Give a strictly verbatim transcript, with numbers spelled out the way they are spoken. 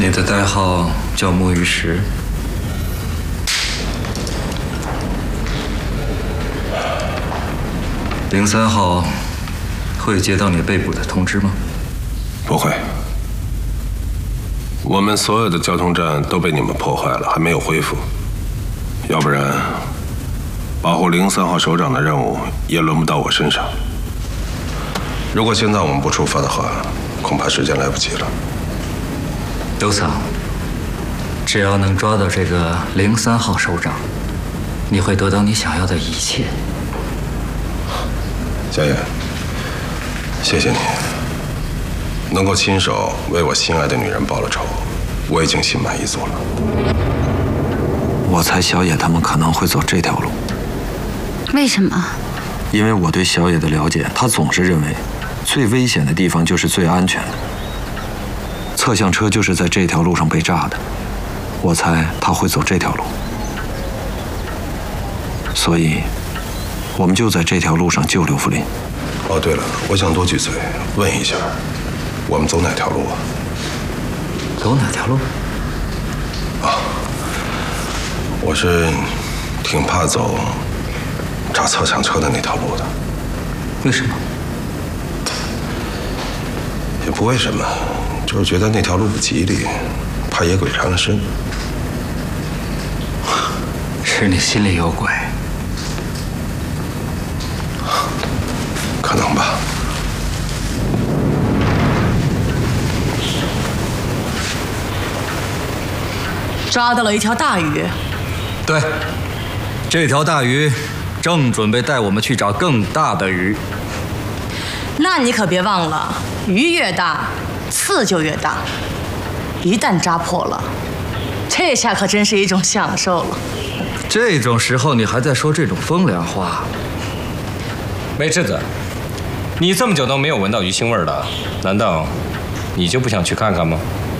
你的代号叫木鱼石。零三号会接到你被捕的通知吗？ 不会。我们所有的交通站都被你们破坏了，还没有恢复。要不然，保护零三号首长的任务也轮不到我身上。如果现在我们不出发的话，恐怕时间来不及了。 刘桑，只要能抓到这个零三号首长，你会得到你想要的一切。 佳燕，谢谢你，能够亲手为我心爱的女人报了仇，我已经心满意足了。 我猜小野他们可能会走这条路。 为什么？ 因为我对小野的了解，他总是认为最危险的地方就是最安全的。侧向车就是在这条路上被炸的，我猜他会走这条路，所以我们就在这条路上救刘福林。 哦，对了，我想多句嘴，问一下，我们走哪条路啊？ 走哪条路？ 啊，我是挺怕走炸侧向车的那条路的。 为什么？ 也不为什么，就是觉得那条路不吉利，怕野鬼缠了身。 是你心里有鬼。 可能吧。 抓到了一条大鱼。 对，这条大鱼正准备带我们去找更大的鱼。 那你可别忘了，鱼越大，刺就越大。一旦扎破了，这下可真是一种享受了。 这种时候你还在说这种风凉话？ 梅赤子，你这么久都没有闻到鱼腥味了，难道你就不想去看看吗？